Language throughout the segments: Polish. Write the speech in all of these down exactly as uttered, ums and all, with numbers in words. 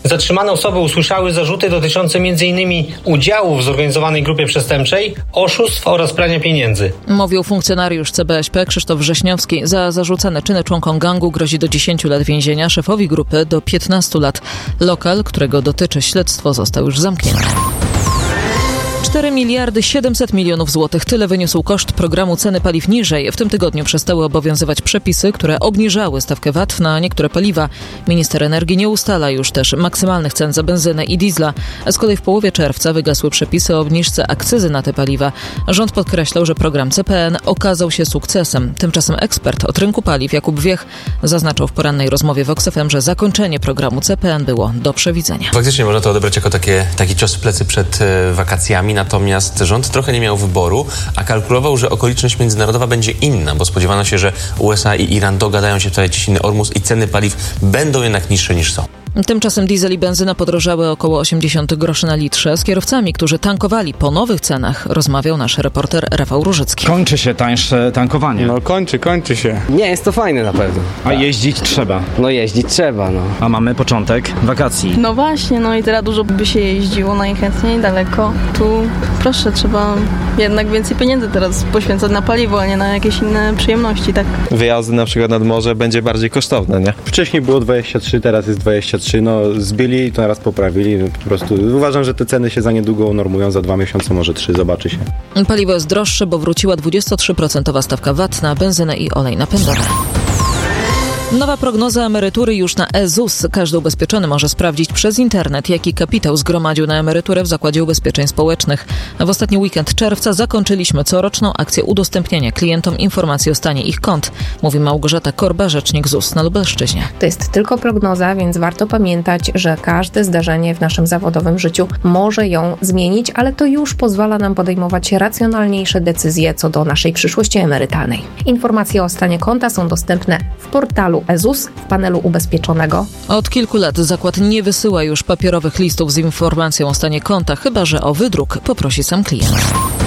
Zatrzymane osoby usłyszały zarzuty dotyczące między innymi udziału w zorganizowanej grupie przestępczej, oszustw oraz prania pieniędzy. Mówił funkcjonariusz C B S P Krzysztof Wrześniowski. Za zarzucane czyny członkom gangu grozi do dziesięciu lat więzienia, szefowi grupy do piętnastu lat. Lokal, którego dotyczy śledztwo, został już zamknięty. cztery miliardy siedemset milionów złotych. Tyle wyniósł koszt programu Ceny Paliw Niżej. W tym tygodniu przestały obowiązywać przepisy, które obniżały stawkę V A T na niektóre paliwa. Minister energii nie ustala już też maksymalnych cen za benzynę i diesla. Z kolei w połowie czerwca wygasły przepisy o obniżce akcyzy na te paliwa. Rząd podkreślał, że program C P N okazał się sukcesem. Tymczasem ekspert od rynku paliw Jakub Wiech zaznaczał w porannej rozmowie w Vox F M, że zakończenie programu C P N było do przewidzenia. Faktycznie można to odebrać jako takie, taki cios w plecy przed e, wakacjami. Natomiast rząd trochę nie miał wyboru, a kalkulował, że okoliczność międzynarodowa będzie inna, bo spodziewano się, że U S A i Iran dogadają się tutaj jakiś inny Ormus i ceny paliw będą jednak niższe niż są. Tymczasem diesel i benzyna podrożały około osiemdziesiąt groszy na litrze. Z kierowcami, którzy tankowali po nowych cenach, rozmawiał nasz reporter Rafał Różycki. Kończy się tańsze tankowanie. No kończy, kończy się. Nie, jest to fajne na pewno. A jeździć trzeba. No jeździć trzeba, no. A mamy początek wakacji. No właśnie, no i teraz dużo by się jeździło najchętniej daleko. Tu proszę, trzeba jednak więcej pieniędzy teraz poświęcać na paliwo, a nie na jakieś inne przyjemności, tak? Wyjazdy na przykład nad morze będzie bardziej kosztowne, nie? Wcześniej było dwadzieścia trzy, teraz jest dwadzieścia trzy, no zbyli, to teraz poprawili. Po prostu uważam, że te ceny się za niedługo unormują, za dwa miesiące, może trzy, zobaczy się. Paliwo jest droższe, bo wróciła dwudziestotrzy procent stawka V A T na benzynę i olej napędowy. Nowa prognoza emerytury już na e ZUS. Każdy ubezpieczony może sprawdzić przez internet, jaki kapitał zgromadził na emeryturę w Zakładzie Ubezpieczeń Społecznych. W ostatni weekend czerwca zakończyliśmy coroczną akcję udostępniania klientom informacji o stanie ich kont, mówi Małgorzata Korba, rzecznik ZUS na Lubelszczyźnie. To jest tylko prognoza, więc warto pamiętać, że każde zdarzenie w naszym zawodowym życiu może ją zmienić, ale to już pozwala nam podejmować racjonalniejsze decyzje co do naszej przyszłości emerytalnej. Informacje o stanie konta są dostępne w portalu e ZUS w panelu ubezpieczonego. Od kilku lat zakład nie wysyła już papierowych listów z informacją o stanie konta, chyba że o wydruk poprosi sam klient.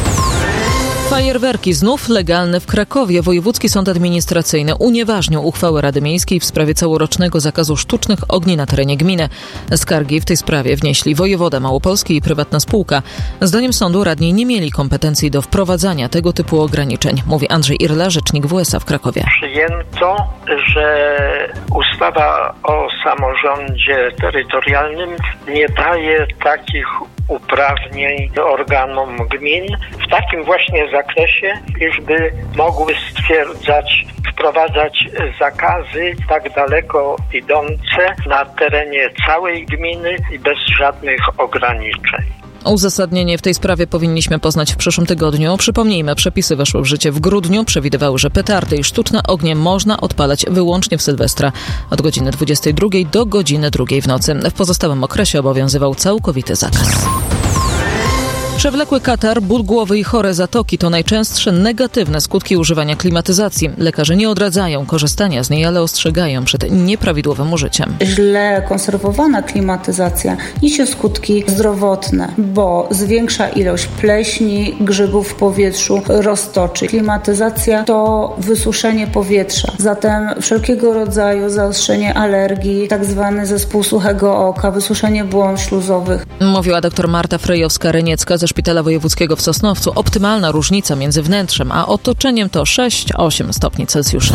Fajerwerki znów legalne w Krakowie. Wojewódzki Sąd Administracyjny unieważnił uchwałę Rady Miejskiej w sprawie całorocznego zakazu sztucznych ogni na terenie gminy. Skargi w tej sprawie wnieśli wojewoda małopolski i prywatna spółka. Zdaniem sądu radni nie mieli kompetencji do wprowadzania tego typu ograniczeń, mówi Andrzej Irla, rzecznik W S A w Krakowie. Przyjęto, że ustawa o samorządzie terytorialnym nie daje takich uprawnień organom gmin w takim właśnie zakresie, iżby mogły stwierdzać, wprowadzać zakazy tak daleko idące na terenie całej gminy i bez żadnych ograniczeń. Uzasadnienie w tej sprawie powinniśmy poznać w przyszłym tygodniu. Przypomnijmy, przepisy weszły w życie w grudniu. Przewidywały, że petardy i sztuczne ognie można odpalać wyłącznie w Sylwestra od godziny dwudziestej drugiej do godziny drugiej w nocy. W pozostałym okresie obowiązywał całkowity zakaz. Przewlekły katar, ból głowy i chore zatoki to najczęstsze negatywne skutki używania klimatyzacji. Lekarze nie odradzają korzystania z niej, ale ostrzegają przed nieprawidłowym użyciem. Źle konserwowana klimatyzacja niesie skutki zdrowotne, bo zwiększa ilość pleśni, grzybów w powietrzu, roztoczy. Klimatyzacja to wysuszenie powietrza, zatem wszelkiego rodzaju zaostrzenie alergii, tak zwany zespół suchego oka, wysuszenie błon śluzowych. Mówiła dr Marta Frejowska-Reniecka ze Szpitala Wojewódzkiego w Sosnowcu. Optymalna różnica między wnętrzem a otoczeniem to sześć do ośmiu stopni Celsjusza.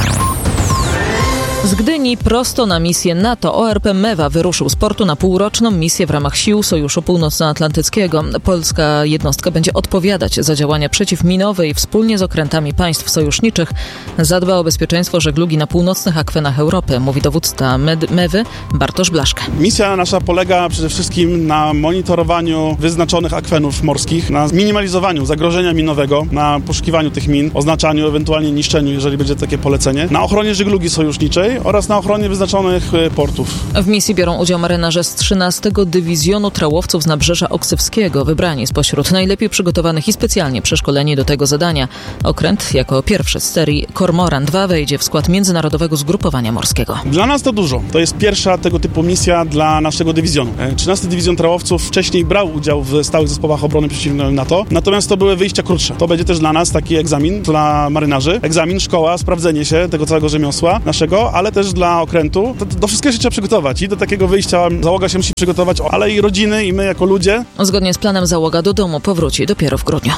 Z Gdyni prosto na misję NATO. O R P Mewa wyruszył z portu na półroczną misję w ramach sił Sojuszu Północnoatlantyckiego. Polska jednostka będzie odpowiadać za działania przeciwminowe i wspólnie z okrętami państw sojuszniczych zadba o bezpieczeństwo żeglugi na północnych akwenach Europy, mówi dowódca Med- Mewy Bartosz Blaszka. Misja nasza polega przede wszystkim na monitorowaniu wyznaczonych akwenów morskich, na minimalizowaniu zagrożenia minowego, na poszukiwaniu tych min, oznaczaniu, ewentualnie niszczeniu, jeżeli będzie takie polecenie, na ochronie żeglugi sojuszniczej oraz na ochronie wyznaczonych portów. W misji biorą udział marynarze z trzynastego Dywizjonu Trałowców z Nabrzeża Oksywskiego, wybrani spośród najlepiej przygotowanych i specjalnie przeszkoleni do tego zadania. Okręt jako pierwszy z serii Kormoran dwa wejdzie w skład Międzynarodowego Zgrupowania Morskiego. Dla nas to dużo. To jest pierwsza tego typu misja dla naszego dywizjonu. trzynasty Dywizjon Trałowców wcześniej brał udział w stałych zespołach obrony przeciwnej NATO, natomiast to były wyjścia krótsze. To będzie też dla nas taki egzamin, dla marynarzy. Egzamin, szkoła, sprawdzenie się tego całego rzemiosła naszego, ale ale też dla okrętu. To, do wszystkiego się trzeba przygotować i do takiego wyjścia załoga się musi przygotować, ale i rodziny, i my jako ludzie. Zgodnie z planem załoga do domu powróci dopiero w grudniu.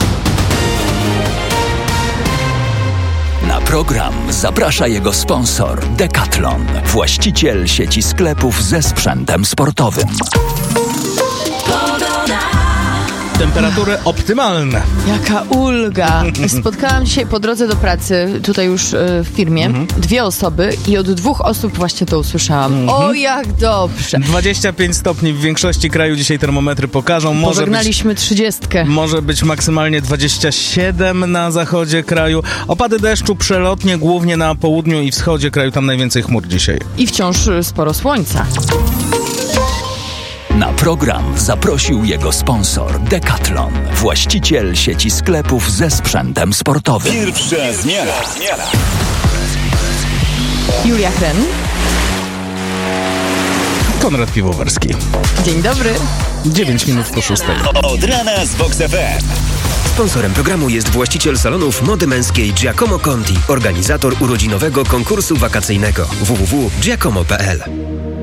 Na program zaprasza jego sponsor Decathlon, właściciel sieci sklepów ze sprzętem sportowym. Temperatury optymalne. Jaka ulga. Spotkałam dzisiaj po drodze do pracy, tutaj już y, w firmie, mhm. dwie osoby i od dwóch osób właśnie to usłyszałam. Mhm. O, jak dobrze. dwadzieścia pięć stopni w większości kraju dzisiaj termometry pokażą. Może Pożegnaliśmy być, trzydziestkę. Może być maksymalnie dwadzieścia siedem na zachodzie kraju. Opady deszczu przelotnie głównie na południu i wschodzie kraju, tam najwięcej chmur dzisiaj. I wciąż sporo słońca. Na program zaprosił jego sponsor Decathlon, właściciel sieci sklepów ze sprzętem sportowym. Pierwsza zmiana. Julia Hren. Konrad Piwowarski. Dzień dobry. dziewięć minut po szóstej. Od rana z Vox F M. Sponsorem programu jest właściciel salonów mody męskiej Giacomo Conti, organizator urodzinowego konkursu wakacyjnego w w w kropka giacomo kropka p l.